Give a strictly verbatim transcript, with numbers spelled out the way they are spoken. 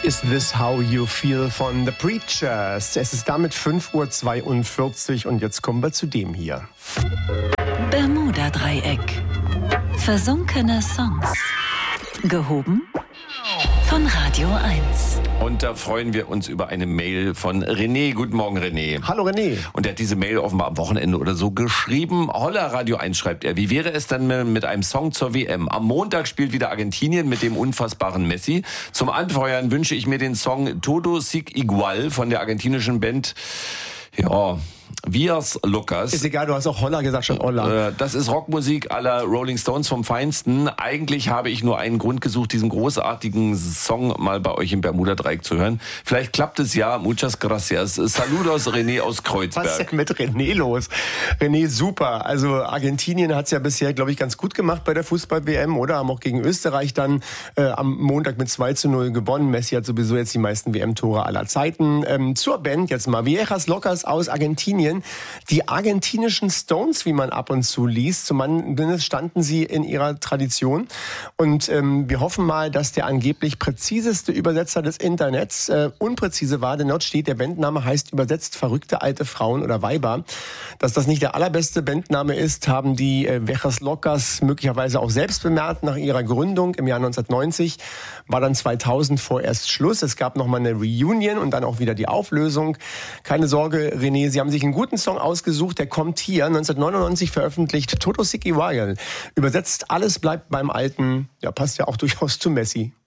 Is This How You Feel von The Preachers. Es ist damit fünf Uhr zweiundvierzig und jetzt kommen wir zu dem hier. Bermuda-Dreieck. Versunkene Songs. Gehoben von Radio eins. Und da freuen wir uns über eine Mail von René. Guten Morgen, René. Hallo, René. Und er hat diese Mail offenbar am Wochenende oder so geschrieben. Holla, Radio eins schreibt er. Wie wäre es dann mit einem Song zur W M? Am Montag spielt wieder Argentinien mit dem unfassbaren Messi. Zum Anfeuern wünsche ich mir den Song Todo Sig Igual von der argentinischen Band, ja, Vias Lucas. Ist egal, du hast auch Holla gesagt, schon Holla. Das ist Rockmusik à la Rolling Stones vom Feinsten. Eigentlich habe ich nur einen Grund gesucht, diesen großartigen Song mal bei euch im Bermuda-Dreieck zu hören. Vielleicht klappt es ja. Muchas gracias. Saludos, René aus Kreuzberg. Was ist denn mit René los? René, super. Also Argentinien hat es ja bisher, glaube ich, ganz gut gemacht bei der Fußball-W M, oder? Haben auch gegen Österreich dann äh, am Montag mit zwei zu null gewonnen. Messi hat sowieso jetzt die meisten W M-Tore aller Zeiten. Ähm, zur Band jetzt mal. Vias Lucas aus Argentinien. Die argentinischen Stones, wie man ab und zu liest, zumindest standen sie in ihrer Tradition. Und ähm, wir hoffen mal, dass der angeblich präziseste Übersetzer des Internets äh, unpräzise war, denn dort steht, der Bandname heißt übersetzt verrückte alte Frauen oder Weiber. Dass das nicht der allerbeste Bandname ist, haben die äh, Vias Lucas möglicherweise auch selbst bemerkt. Nach ihrer Gründung im Jahr neunzehnhundertneunzig war dann zweitausend vorerst Schluss. Es gab nochmal eine Reunion und dann auch wieder die Auflösung. Keine Sorge, René, Sie haben sich einen guten Song ausgesucht, der kommt hier, neunzehnhundertneunundneunzig veröffentlicht, Todo Sig Igual. Übersetzt, alles bleibt beim Alten, ja, passt ja auch durchaus zu Messi.